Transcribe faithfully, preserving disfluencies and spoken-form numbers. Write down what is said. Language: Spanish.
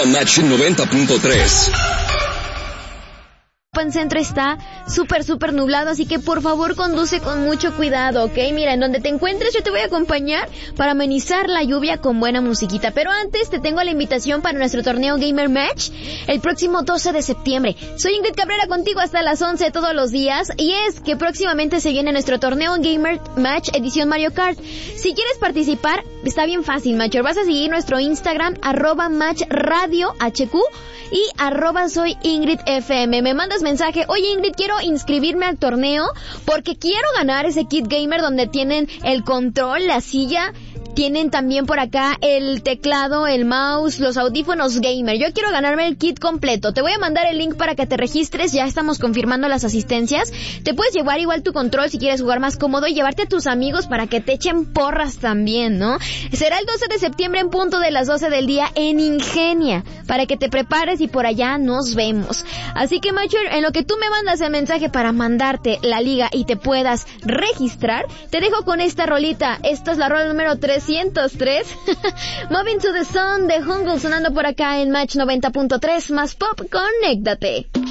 Match noventa punto tres. En centro está súper, súper nublado, así que por favor conduce con mucho cuidado, ¿ok? Mira, en donde te encuentres yo te voy a acompañar para amenizar la lluvia con buena musiquita. Pero antes te tengo la invitación para nuestro torneo Gamer Match el próximo doce de septiembre. Soy Ingrid Cabrera contigo hasta las once todos los días, y es que próximamente se viene nuestro torneo Gamer Match edición Mario Kart. Si quieres participar, está bien fácil, Matcher. Vas a seguir nuestro Instagram, arroba Match Radio H Q y arroba soy Ingrid F M. Me mandas mensaje, oye Ingrid, quiero inscribirme al torneo porque quiero ganar ese kit gamer donde tienen el control, la silla, tienen también por acá el teclado, el mouse, los audífonos gamer. Yo quiero ganarme el kit completo. Te voy a mandar el link para que te registres. Ya estamos confirmando las asistencias. Te puedes llevar igual tu control si quieres jugar más cómodo y llevarte a tus amigos para que te echen porras también, ¿no? Será el doce de septiembre en punto de las doce del día en Ingenia, para que te prepares y por allá nos vemos. Así que, Matcher, en lo que tú me mandas el mensaje para mandarte la liga y te puedas registrar, te dejo con esta rolita. Esta es la rola número trescientos tres. Moving to the Sun de Jungle sonando por acá en Match noventa punto tres. Más pop, conéctate.